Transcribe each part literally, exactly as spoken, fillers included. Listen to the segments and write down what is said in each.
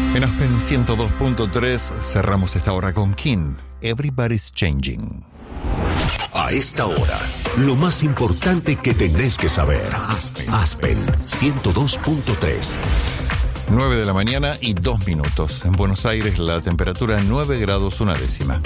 En Aspen ciento dos punto tres cerramos esta hora con King, Everybody's Changing. A esta hora, lo más importante que tenés que saber. Aspen, Aspen ciento dos punto tres. nueve de la mañana y dos minutos. En Buenos Aires la temperatura nueve grados una décima.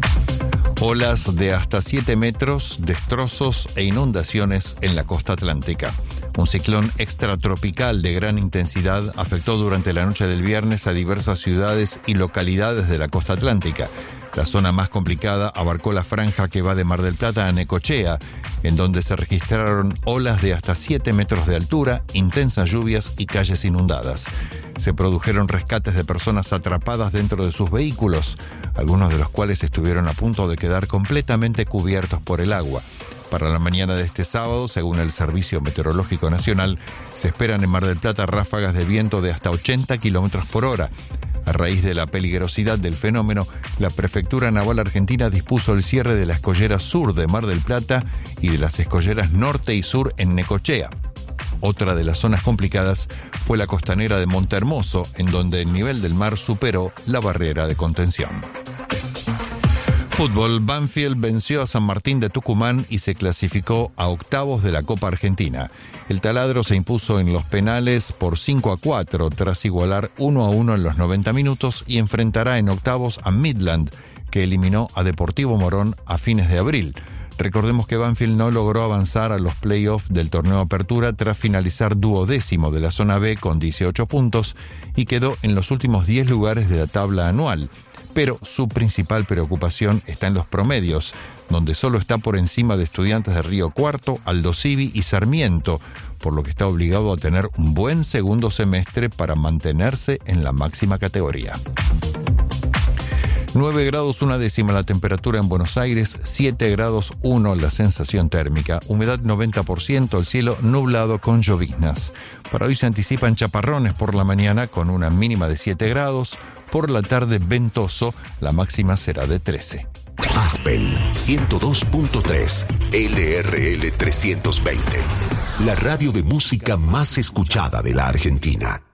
Olas de hasta siete metros, destrozos e inundaciones en la costa atlántica. Un ciclón extratropical de gran intensidad afectó durante la noche del viernes a diversas ciudades y localidades de la costa atlántica. La zona más complicada abarcó la franja que va de Mar del Plata a Necochea, en donde se registraron olas de hasta siete metros de altura, intensas lluvias y calles inundadas. Se produjeron rescates de personas atrapadas dentro de sus vehículos, algunos de los cuales estuvieron a punto de quedar completamente cubiertos por el agua. Para la mañana de este sábado, según el Servicio Meteorológico Nacional, se esperan en Mar del Plata ráfagas de viento de hasta ochenta kilómetros por hora. A raíz de la peligrosidad del fenómeno, la Prefectura Naval Argentina dispuso el cierre de la escollera sur de Mar del Plata y de las escolleras norte y sur en Necochea. Otra de las zonas complicadas fue la costanera de Montehermoso, en donde el nivel del mar superó la barrera de contención. Fútbol, Banfield venció a San Martín de Tucumán y se clasificó a octavos de la Copa Argentina. El taladro se impuso en los penales por cinco a cuatro tras igualar uno a uno en los noventa minutos y enfrentará en octavos a Midland, que eliminó a Deportivo Morón a fines de abril. Recordemos que Banfield no logró avanzar a los playoffs del torneo Apertura tras finalizar duodécimo de la zona B con dieciocho puntos y quedó en los últimos diez lugares de la tabla anual. Pero su principal preocupación está en los promedios, donde solo está por encima de Estudiantes de Río Cuarto, Aldo Civi y Sarmiento, por lo que está obligado a tener un buen segundo semestre para mantenerse en la máxima categoría. nueve grados una décima la temperatura en Buenos Aires, siete grados uno la sensación térmica, humedad noventa por ciento, el cielo nublado con lloviznas. Para hoy se anticipan chaparrones por la mañana con una mínima de siete grados, por la tarde ventoso, la máxima será de trece. Aspen ciento dos punto tres, L R L trescientos veinte, la radio de música más escuchada de la Argentina.